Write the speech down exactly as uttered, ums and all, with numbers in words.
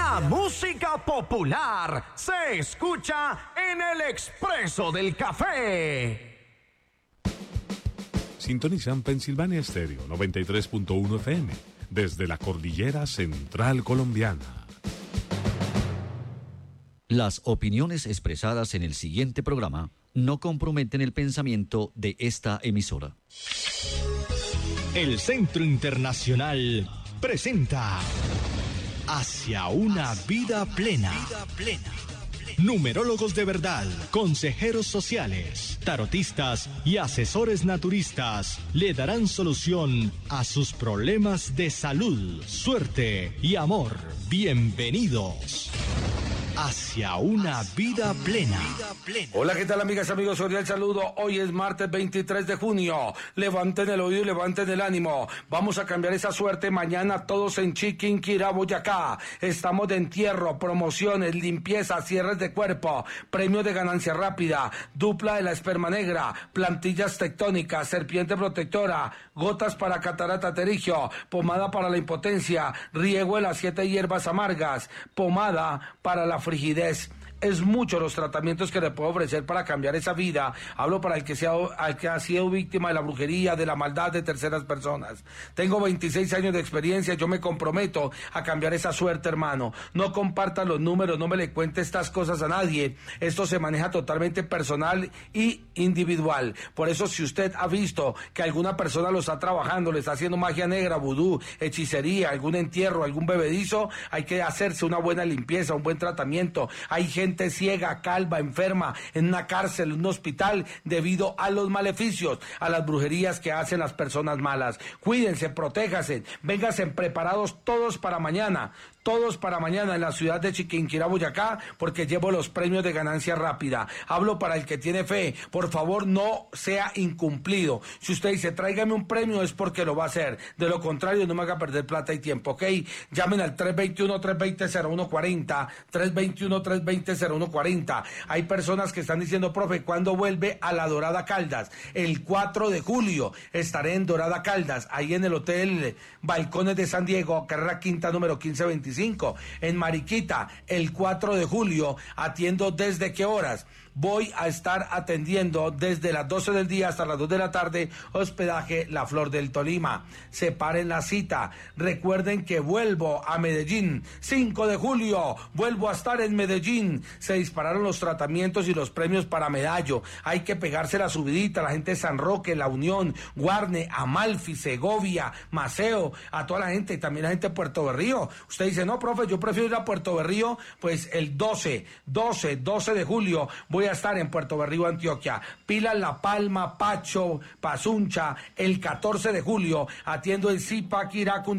La música popular se escucha en el Expreso del Café. Sintonizan Pensilvania Estéreo noventa y tres punto uno F M desde la cordillera central colombiana. Las opiniones expresadas en el siguiente programa no comprometen el pensamiento de esta emisora. El Centro Internacional presenta Hacia una vida plena. Numerólogos de verdad, consejeros sociales, tarotistas y asesores naturistas le darán solución a sus problemas de salud, suerte y amor. Bienvenidos. Hacia una vida plena. Hola, ¿qué tal, amigas, amigos? Cordial saludo. Hoy es martes veintitrés de junio. Levanten el oído y levanten el ánimo. Vamos a cambiar esa suerte mañana todos en Chiquinquirá, Boyacá. Estamos de entierro, promociones, limpieza, cierres de cuerpo, premios de ganancia rápida, dupla de la esperma negra, plantillas tectónicas, serpiente protectora, gotas para catarata terigio, pomada para la impotencia, riego de las siete hierbas amargas, pomada para la frigidez. Es mucho los tratamientos que le puedo ofrecer para cambiar esa vida. Hablo para el que sea, al que ha sido víctima de la brujería, de la maldad de terceras personas. Tengo veintiséis años de experiencia, yo me comprometo a cambiar esa suerte, hermano. No comparta los números, no me le cuente estas cosas a nadie. Esto se maneja totalmente personal y individual. Por eso, si usted ha visto que alguna persona lo está trabajando, le está haciendo magia negra, vudú, hechicería, algún entierro, algún bebedizo, hay que hacerse una buena limpieza, un buen tratamiento. Hay gente gente ciega, calva, enferma, en una cárcel, en un hospital, debido a los maleficios, a las brujerías que hacen las personas malas. Cuídense, protéjase, vénganse preparados todos para mañana, todos para mañana en la ciudad de Chiquinquirá, Boyacá, porque llevo los premios de ganancia rápida. Hablo para el que tiene fe, por favor no sea incumplido. Si usted dice, tráigame un premio, es porque lo va a hacer. De lo contrario, no me haga perder plata y tiempo, ¿ok? Llamen al tres dos uno, tres dos cero, cero uno cuatro cero, tres dos uno, tres dos cero, cero uno cuatro cero. Hay personas que están diciendo, profe, ¿cuándo vuelve a la Dorada Caldas? El cuatro de julio estaré en Dorada Caldas, ahí en el Hotel Balcones de San Diego, carrera quinta, número quince veinticinco. En Mariquita, el cuatro de julio, atiendo desde qué horas. Voy a estar atendiendo desde las doce del día hasta las dos de la tarde, hospedaje La Flor del Tolima. Separen la cita. Recuerden que vuelvo a Medellín. cinco de julio, vuelvo a estar en Medellín. Se dispararon los tratamientos y los premios para Medallo. Hay que pegarse la subidita. La gente de San Roque, La Unión, Guarne, Amalfi, Segovia, Maceo, a toda la gente, y también la gente de Puerto Berrío. Usted dice, no, profe, yo prefiero ir a Puerto Berrío. Pues el doce, doce, doce de julio voy a estar en Puerto Berrío, Antioquia. Pilas, La Palma, Pacho, Pazuncha. El catorce de julio atiendo el Zipaquirá,